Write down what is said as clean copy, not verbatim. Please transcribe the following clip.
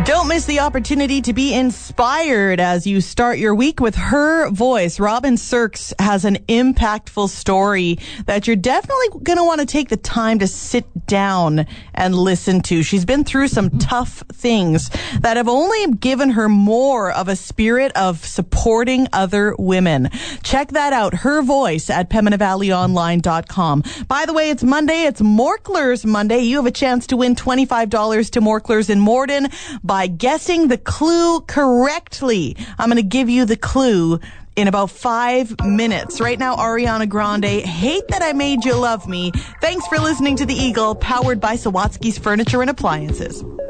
Don't miss the opportunity to be inspired as you start your week with her voice. Robin Sirks has an impactful story that you're definitely going to want to take the time to sit down and listen to. She's been through some tough things that have only given her more of a spirit of supporting other women. Check that out, her voice, at PembinaValleyOnline.com. By the way, it's Monday. It's Morklers Monday. You have a chance to win $25 to Morklers in Morden by guessing the clue correctly. I'm going to give you the clue in about 5 minutes. Right now, Ariana Grande, Hate That I Made You Love Me. Thanks for listening to The Eagle, powered by Sawatsky's Furniture and Appliances.